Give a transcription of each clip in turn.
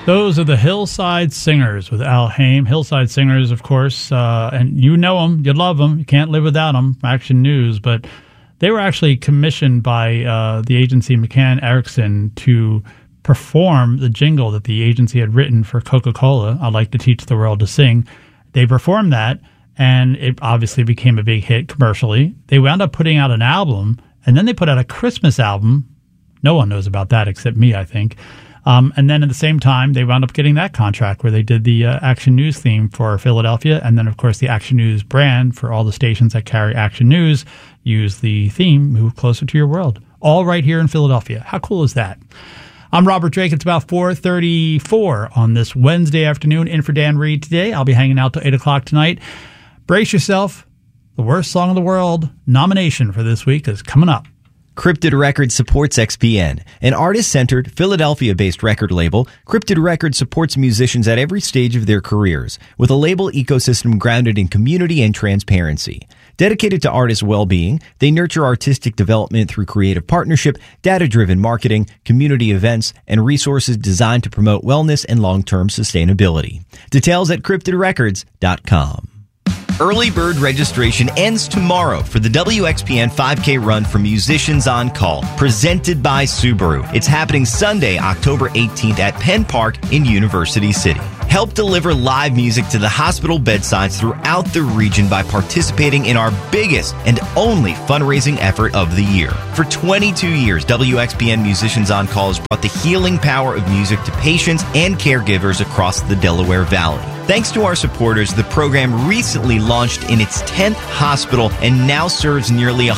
Those are the Hillside Singers with Al Haim. Hillside Singers, of course, and you know them, you love them, you can't live without them, Action News, but they were actually commissioned by the agency McCann Erickson to perform the jingle that the agency had written for Coca-Cola, I'd Like to Teach the World to Sing. They performed that, and it obviously became a big hit commercially. They wound up putting out an album, and then they put out a Christmas album. No one knows about that except me, I think. And then at the same time, they wound up getting that contract where they did the Action News theme for Philadelphia. And then, of course, the Action News brand for all the stations that carry Action News use the theme, Move Closer to Your World. All right here in Philadelphia. How cool is that? I'm Robert Drake. It's about 4:34 on this Wednesday afternoon. In for Dan Reed today. I'll be hanging out till 8 o'clock tonight. Brace yourself. The Worst Song of the World nomination for this week is coming up. Cryptid Records supports XPN, an artist-centered, Philadelphia-based record label. Cryptid Records supports musicians at every stage of their careers with a label ecosystem grounded in community and transparency. Dedicated to artists' well-being, they nurture artistic development through creative partnership, data-driven marketing, community events, and resources designed to promote wellness and long-term sustainability. Details at cryptidrecords.com. Early bird registration ends tomorrow for the WXPN 5K Run for Musicians on Call, presented by Subaru. It's happening Sunday, October 18th at Penn Park in University City. Help deliver live music to the hospital bedsides throughout the region by participating in our biggest and only fundraising effort of the year. For 22 years, WXPN Musicians on Call has brought the healing power of music to patients and caregivers across the Delaware Valley. Thanks to our supporters, the program recently launched in its 10th hospital and now serves nearly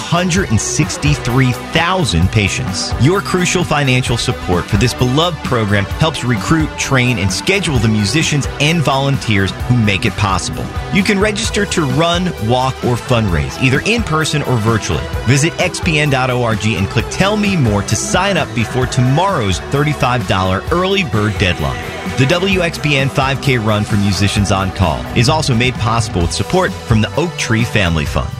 163,000 patients. Your crucial financial support for this beloved program helps recruit, train, and schedule the musicians and volunteers who make it possible. You can register to run, walk, or fundraise, either in person or virtually. Visit xpn.org and click Tell Me More to sign up before tomorrow's $35 early bird deadline. The WXPN 5K Run for Musicians on Call is also made possible with support from the Oak Tree Family Fund.